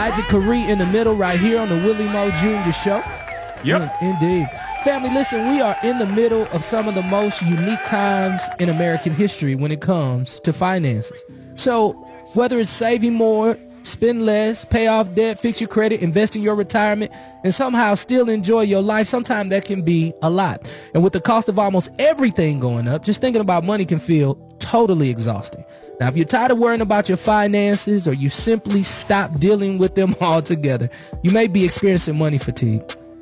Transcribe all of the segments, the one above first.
Isaac Curry in the middle right here on the Willie Moe Jr. Show. Yep. Indeed. Family, listen, we are in the middle of some of the most unique times in American history when it comes to finances. So whether it's saving more, spend less, pay off debt, fix your credit, invest in your retirement, and somehow still enjoy your life, sometimes that can be a lot. And with the cost of almost everything going up, just thinking about money can feel totally exhausting. Now, if you're tired of worrying about your finances or you simply stop dealing with them altogether, you may be experiencing money fatigue.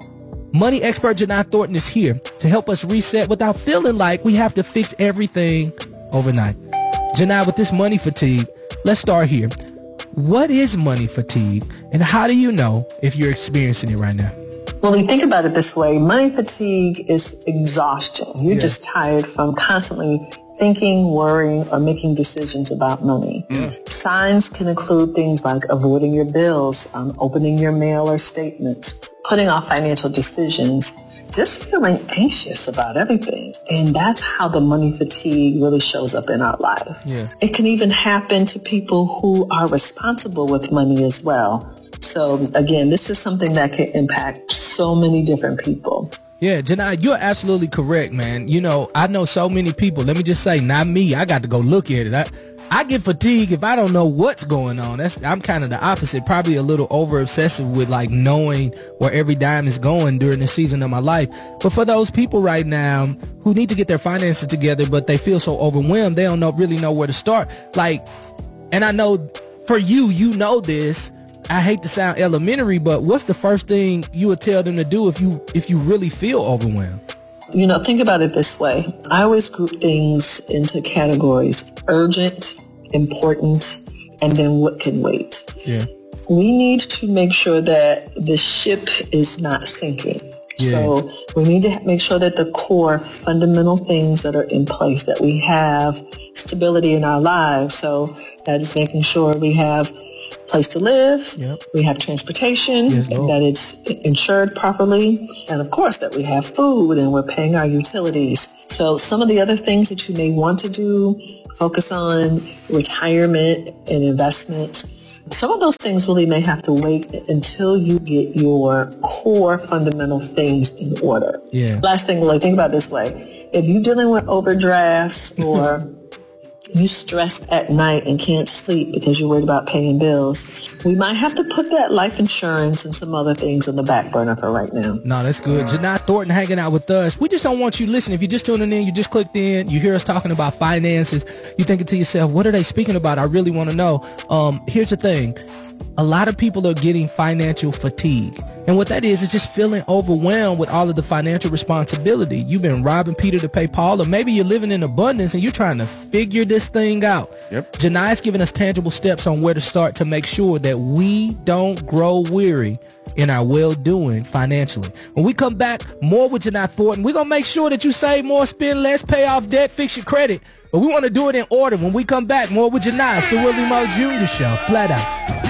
Money expert Janai Thornton is here to help us reset without feeling like we have to fix everything overnight. Janai, with this money fatigue, let's start here. What is money fatigue, and how do you know if you're experiencing it right now? Well, you think about it this way. Money fatigue is exhaustion. You're just tired from constantly thinking, worrying, or making decisions about money. Signs can include things like avoiding your bills, opening your mail or statements, putting off financial decisions, just feeling anxious about everything. And that's how the money fatigue really shows up in our life. Yeah. It can even happen to people who are responsible with money as well. So again, this is something that can impact so many different people. Yeah, Janai, you're absolutely correct, man. You know, I know so many people. Let me just say, not me. I got to go look at it. I get fatigued if I don't know what's going on. I'm kind of the opposite, probably a little over obsessive with like knowing where every dime is going during the season of my life. But for those people right now who need to get their finances together, but they feel so overwhelmed, they don't really know where to start. Like, and I know for you, you know this. I hate to sound elementary, but what's the first thing you would tell them to do if you really feel overwhelmed? You know, think about it this way. I always group things into categories: urgent, important, and then what can wait. Yeah. We need to make sure that the ship is not sinking. Yeah. So we need to make sure that the core fundamental things that are in place, that we have stability in our lives. So that is making sure we have place to live, we have transportation, and that it's insured properly, and of course that we have food and we're paying our utilities. So some of the other things that you may want to do, focus on retirement and investments. Some of those things really may have to wait until you get your core fundamental things in order. Yeah. Last thing, like, think about it this way. If you're dealing with overdrafts or you stressed at night and can't sleep because you're worried about paying bills, we might have to put that life insurance and some other things on the back burner for right now. No, that's good. Janai Thornton hanging out with us. We just don't want you listening. If you're just tuning in, you just clicked in, you hear us talking about finances, you're thinking to yourself, what are they speaking about? I really want to know. Here's the thing. A lot of people are getting financial fatigue. And what that is just feeling overwhelmed with all of the financial responsibility. You've been robbing Peter to pay Paul, or maybe you're living in abundance and you're trying to figure this thing out. Yep. Janai's giving us tangible steps on where to start to make sure that we don't grow weary in our well-doing financially. When we come back, more with Janai Thornton. We're going to make sure that you save more, spend less, pay off debt, fix your credit. But we want to do it in order. When we come back, more with Janai. It's the Willie Moe Jr. Show. Flat out.